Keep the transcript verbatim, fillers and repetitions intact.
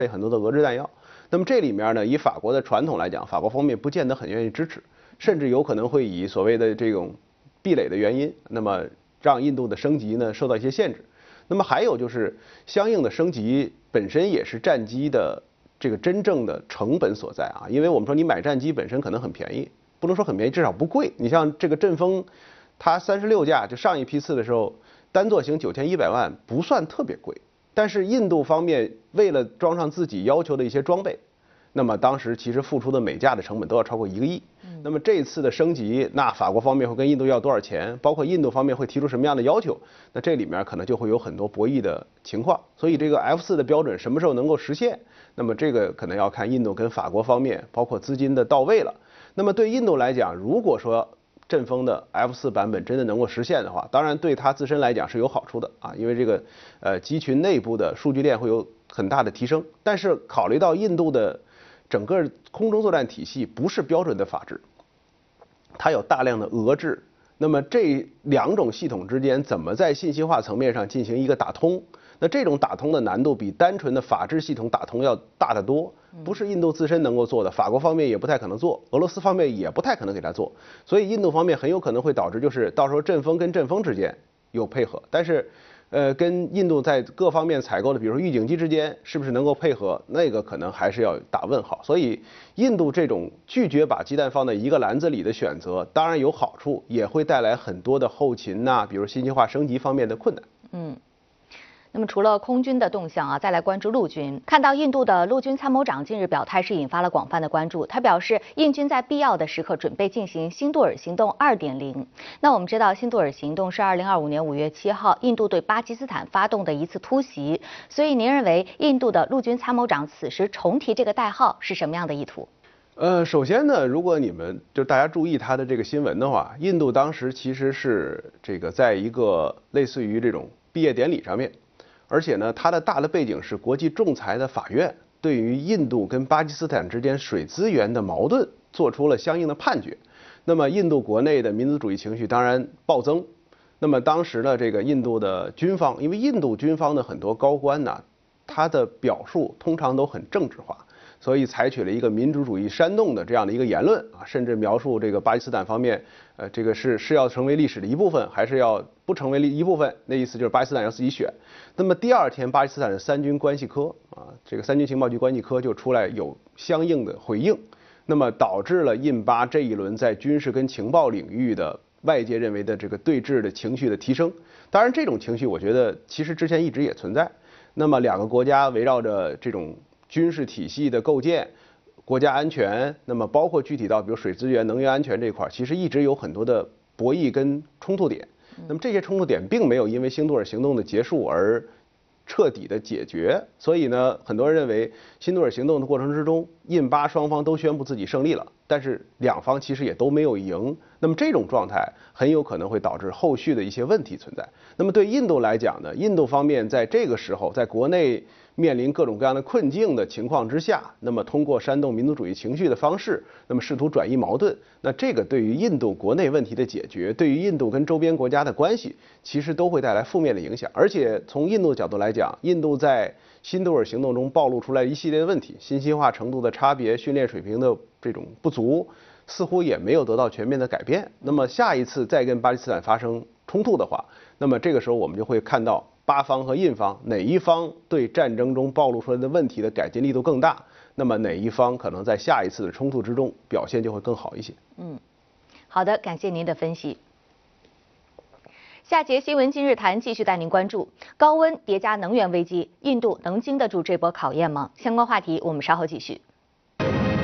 备很多的俄制弹药。那么这里面呢，以法国的传统来讲，法国方面不见得很愿意支持，甚至有可能会以所谓的这种壁垒的原因，那么让印度的升级呢受到一些限制。那么还有就是相应的升级本身也是战机的这个真正的成本所在啊，因为我们说你买战机本身可能很便宜，不能说很便宜，至少不贵。你像这个阵风，它三十六架，就上一批次的时候，单座型九千一百万不算特别贵。但是印度方面为了装上自己要求的一些装备，那么当时其实付出的每架的成本都要超过一个亿。那么这一次的升级，那法国方面会跟印度要多少钱？包括印度方面会提出什么样的要求？那这里面可能就会有很多博弈的情况。所以这个 F 四的标准什么时候能够实现？那么这个可能要看印度跟法国方面，包括资金的到位了。那么对印度来讲，如果说阵风的 F 四版本真的能够实现的话，当然对它自身来讲是有好处的啊，因为这个呃机群内部的数据链会有很大的提升。但是考虑到印度的整个空中作战体系不是标准的法制，它有大量的俄制，那么这两种系统之间怎么在信息化层面上进行一个打通？那这种打通的难度比单纯的法制系统打通要大得多，不是印度自身能够做的，法国方面也不太可能做，俄罗斯方面也不太可能给他做，所以印度方面很有可能会导致就是到时候阵风跟阵风之间有配合，但是呃跟印度在各方面采购的，比如说预警机之间是不是能够配合，那个可能还是要打问号。所以印度这种拒绝把鸡蛋放在一个篮子里的选择，当然有好处，也会带来很多的后勤呐、啊，比如信息化升级方面的困难。 嗯。那么除了空军的动向啊，再来关注陆军。看到印度的陆军参谋长近日表态是引发了广泛的关注。他表示，印军在必要的时刻准备进行辛杜尔行动 二点零。那我们知道，辛杜尔行动是二零二五年五月七号印度对巴基斯坦发动的一次突袭。所以您认为印度的陆军参谋长此时重提这个代号是什么样的意图？ 呃，首先呢，如果你们就大家注意他的这个新闻的话，印度当时其实是这个在一个类似于这种毕业典礼上面。而且呢，它的大的背景是国际仲裁的法院对于印度跟巴基斯坦之间水资源的矛盾做出了相应的判决。那么印度国内的民族主义情绪当然暴增。那么当时呢，这个印度的军方，因为印度军方的很多高官呢，他的表述通常都很政治化，所以采取了一个民族主义煽动的这样的一个言论啊，甚至描述这个巴基斯坦方面，呃，这个是是要成为历史的一部分，还是要不成为一部分？那意思就是巴基斯坦要自己选。那么第二天，巴基斯坦的三军关系科啊，这个三军情报局关系科就出来有相应的回应，那么导致了印巴这一轮在军事跟情报领域的外界认为的这个对峙的情绪的提升。当然，这种情绪我觉得其实之前一直也存在。那么两个国家围绕着这种军事体系的构建、国家安全，那么包括具体到比如水资源、能源安全这一块，其实一直有很多的博弈跟冲突点。那么这些冲突点并没有因为辛杜尔行动的结束而彻底的解决，所以呢，很多人认为辛杜尔行动的过程之中，印巴双方都宣布自己胜利了，但是两方其实也都没有赢。那么这种状态很有可能会导致后续的一些问题存在。那么对印度来讲呢，印度方面在这个时候在国内面临各种各样的困境的情况之下，那么通过煽动民族主义情绪的方式，那么试图转移矛盾，那这个对于印度国内问题的解决，对于印度跟周边国家的关系，其实都会带来负面的影响。而且从印度的角度来讲，印度在辛杜尔行动中暴露出来一系列的问题，信息化程度的差别、训练水平的这种不足，似乎也没有得到全面的改变。那么下一次再跟巴基斯坦发生冲突的话，那么这个时候我们就会看到巴方和印方哪一方对战争中暴露出来的问题的改进力度更大，那么哪一方可能在下一次的冲突之中表现就会更好一些。 嗯，好的，感谢您的分析。下节新闻今日谈继续带您关注高温叠加能源危机，印度能经得住这波考验吗？相关话题我们稍后继续。